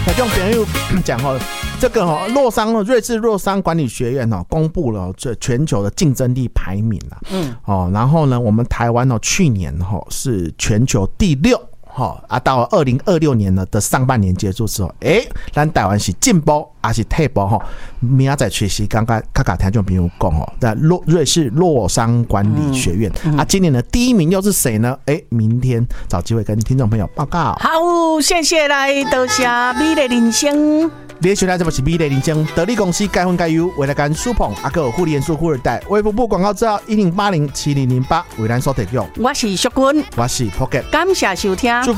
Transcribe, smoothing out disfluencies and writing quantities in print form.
听众朋友讲哦，这个瑞士洛桑管理学院公布了这全球的竞争力排名啦。然后呢，我们台湾去年是全球第6。到2026年的上半年结束之后，咱台湾是进步还是退步？明仔载学习刚刚听众朋友讲在瑞士洛桑管理学院今年的第1名又是谁呢？明天找机会跟听众朋友报告。 好，谢谢来，多谢美丽人生。 你的选择这是美丽人生得力公司该分该优为了干苏捧还有护理元素富二代微博部广告资料10807008为咱所提供。 我是淑君， 我是 Pocket， 感谢收听。